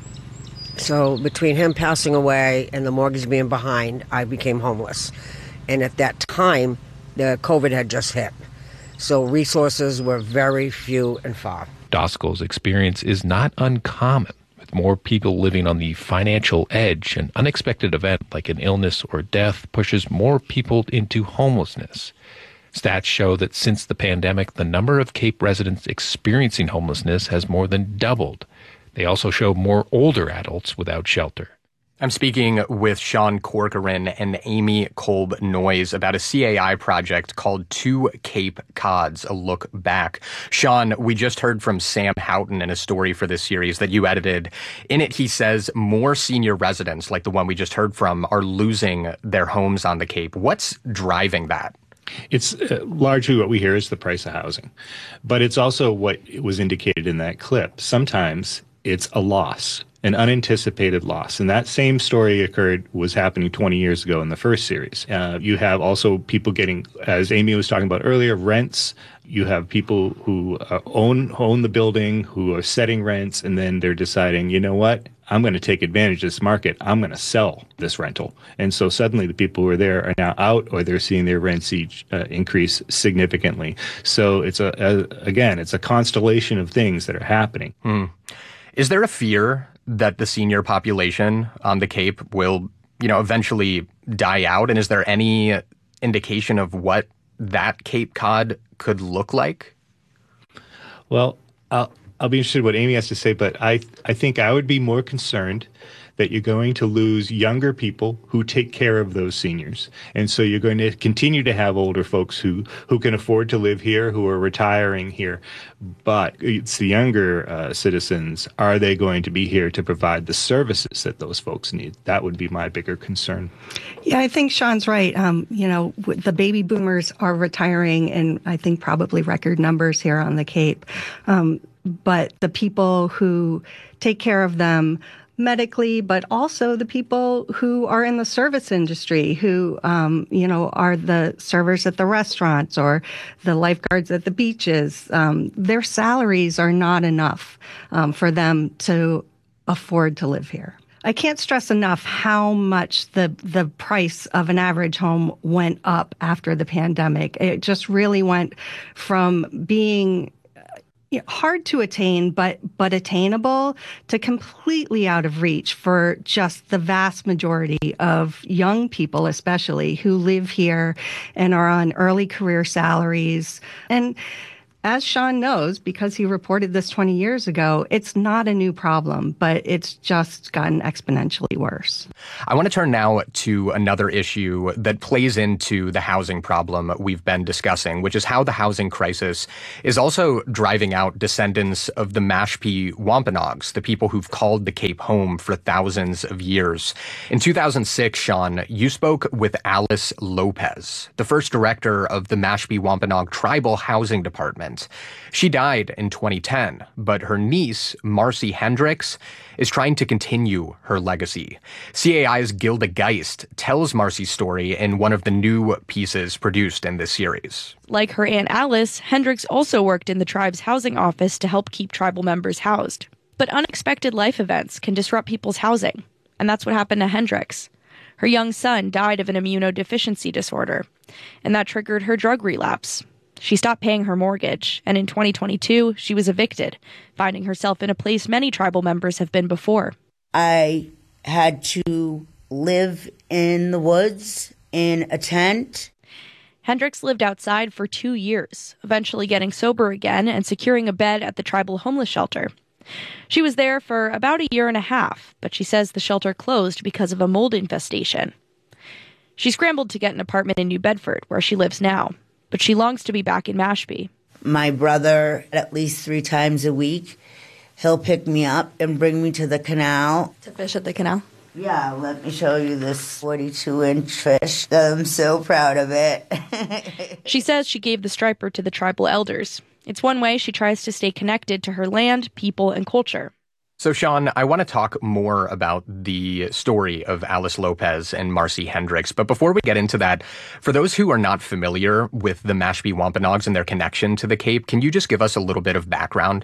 So between him passing away and the mortgage being behind, I became homeless. And at that time, the COVID had just hit. So resources were very few and far. Dossicle's experience is not uncommon. With more people living on the financial edge, an unexpected event like an illness or death pushes more people into homelessness. Stats show that since the pandemic, the number of Cape residents experiencing homelessness has more than doubled. They also show more older adults without shelter. I'm speaking with Sean Corcoran and Amy Kolb Noyes about a C A I project called Two Cape Cods, A Look Back. Sean, we just heard from Sam Houghton in a story for this series that you edited. In it, he says more senior residents, like the one we just heard from, are losing their homes on the Cape. What's driving that? It's uh, largely what we hear is the price of housing. But it's also what was indicated in that clip. Sometimes it's a loss, an unanticipated loss. And that same story occurred, was happening twenty years ago in the first series. Uh, you have also people getting, as Amy was talking about earlier, rents. You have people who uh, own own the building, who are setting rents, and then they're deciding, you know what, I'm going to take advantage of this market. I'm going to sell this rental. And so suddenly the people who are there are now out, or they're seeing their rents each uh, increase significantly. So it's, a, a again, it's a constellation of things that are happening. Hmm. Is there a fear that the senior population on the Cape will, you know, eventually die out? And is there any indication of what that Cape Cod could look like? Well, I'll, I'll be interested in what Amy has to say, but I, I think I would be more concerned that you're going to lose younger people who take care of those seniors. And so you're going to continue to have older folks who, who can afford to live here, who are retiring here. But it's the younger uh, citizens. Are they going to be here to provide the services that those folks need? That would be my bigger concern. Yeah, I think Sean's right. Um, you know, the baby boomers are retiring in, I think, probably record numbers here on the Cape. Um, but the people who take care of them, medically, but also the people who are in the service industry, who, um, you know, are the servers at the restaurants or the lifeguards at the beaches. Um, their salaries are not enough um, for them to afford to live here. I can't stress enough how much the the price of an average home went up after the pandemic. It just really went from being you know, hard to attain, but but attainable, to completely out of reach for just the vast majority of young people, especially, who live here and are on early career salaries. And as Sean knows, because he reported this twenty years ago, it's not a new problem, but it's just gotten exponentially worse. I want to turn now to another issue that plays into the housing problem we've been discussing, which is how the housing crisis is also driving out descendants of the Mashpee Wampanoags, the people who've called the Cape home for thousands of years. In two thousand six, Sean, you spoke with Alice Lopez, the first director of the Mashpee Wampanoag Tribal Housing Department. She died in twenty ten, but her niece, Marcy Hendricks, is trying to continue her legacy. C A I's Gilda Geist tells Marcy's story in one of the new pieces produced in this series. Like her Aunt Alice, Hendricks also worked in the tribe's housing office to help keep tribal members housed. But unexpected life events can disrupt people's housing, and that's what happened to Hendricks. Her young son died of an immunodeficiency disorder, and that triggered her drug relapse. She stopped paying her mortgage, and in twenty twenty-two, she was evicted, finding herself in a place many tribal members have been before. I had to live in the woods in a tent. Hendricks lived outside for two years, eventually getting sober again and securing a bed at the tribal homeless shelter. She was there for about a year and a half, but she says the shelter closed because of a mold infestation. She scrambled to get an apartment in New Bedford, where she lives now, but she longs to be back in Mashpee. My brother, at least three times a week, he'll pick me up and bring me to the canal. To fish at the canal? Yeah, let me show you this forty-two inch fish. I'm so proud of it. She says she gave the striper to the tribal elders. It's one way she tries to stay connected to her land, people, and culture. So, Sean, I want to talk more about the story of Alice Lopez and Marcy Hendricks. But before we get into that, for those who are not familiar with the Mashpee Wampanoags and their connection to the Cape, can you just give us a little bit of background?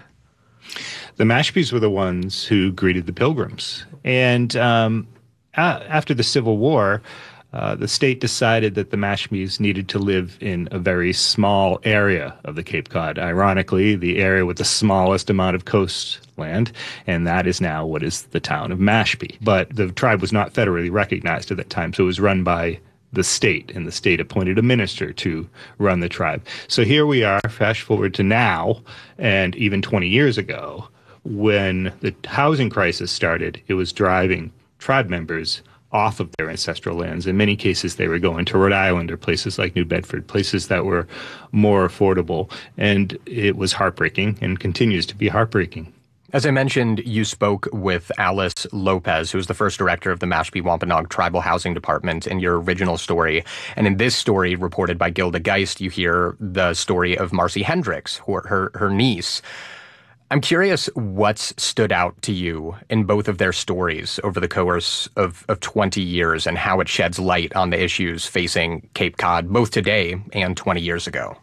The Mashpees were the ones who greeted the Pilgrims. And um, a- after the Civil War, Uh, the state decided that the Mashpees needed to live in a very small area of the Cape Cod. Ironically, the area with the smallest amount of coastland, and that is now what is the town of Mashpee. But the tribe was not federally recognized at that time, so it was run by the state, and the state appointed a minister to run the tribe. So here we are, fast forward to now, and even twenty years ago, when the housing crisis started, it was driving tribe members off of their ancestral lands. In many cases, they were going to Rhode Island or places like New Bedford, places that were more affordable. And it was heartbreaking and continues to be heartbreaking. As I mentioned, you spoke with Alice Lopez, who was the first director of the Mashpee Wampanoag Tribal Housing Department in your original story. And in this story, reported by Gilda Geist, you hear the story of Marcy Hendricks, her, her, her niece. I'm curious what's stood out to you in both of their stories over the course of, of twenty years and how it sheds light on the issues facing Cape Cod, both today and twenty years ago.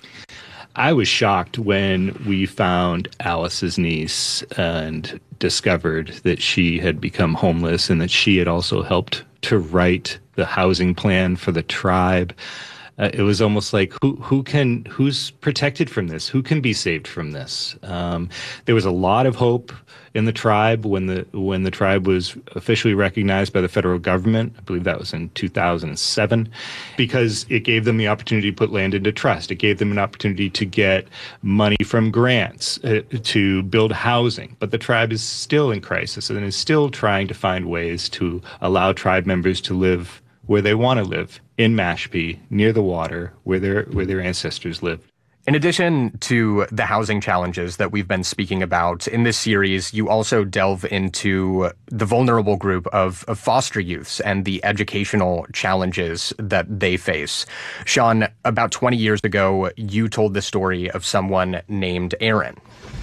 I was shocked when we found Alice's niece and discovered that she had become homeless and that she had also helped to write the housing plan for the tribe. Uh, it was almost like who who can who's protected from this? Who can be saved from this? Um, there was a lot of hope in the tribe when the when the tribe was officially recognized by the federal government. I believe that was in two thousand seven, because it gave them the opportunity to put land into trust. It gave them an opportunity to get money from grants uh, to build housing. But the tribe is still in crisis and is still trying to find ways to allow tribe members to live where they want to live, in Mashpee, near the water, where their where their ancestors lived. In addition to the housing challenges that we've been speaking about in this series, you also delve into the vulnerable group of, of foster youths and the educational challenges that they face. Sean, about twenty years ago, you told the story of someone named Aaron.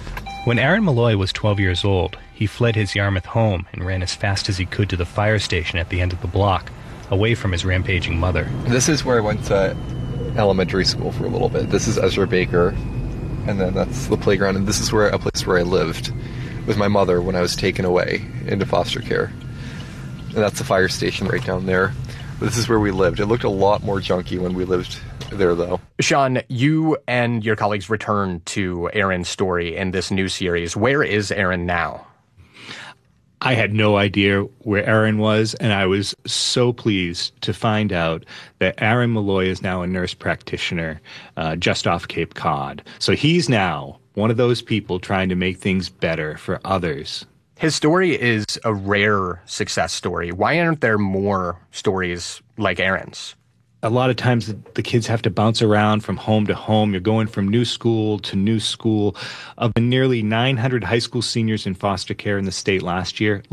When Aaron Malloy was twelve years old, he fled his Yarmouth home and ran as fast as he could to the fire station at the end of the block, away from his rampaging mother. This is where I went to elementary school for a little bit. This is Ezra Baker, and then that's the playground, and this is where a place where I lived with my mother when I was taken away into foster care. And that's the fire station right down there. But this is where we lived. It looked a lot more junky when we lived there, though. Sean, you and your colleagues returned to Aaron's story in this new series. Where is Aaron now? I had no idea where Aaron was, and I was so pleased to find out that Aaron Malloy is now a nurse practitioner uh, just off Cape Cod. So he's now one of those people trying to make things better for others. His story is a rare success story. Why aren't there more stories like Aaron's? A lot of times the kids have to bounce around from home to home. You're going from new school to new school. Of the nearly nine hundred high school seniors in foster care in the state last year,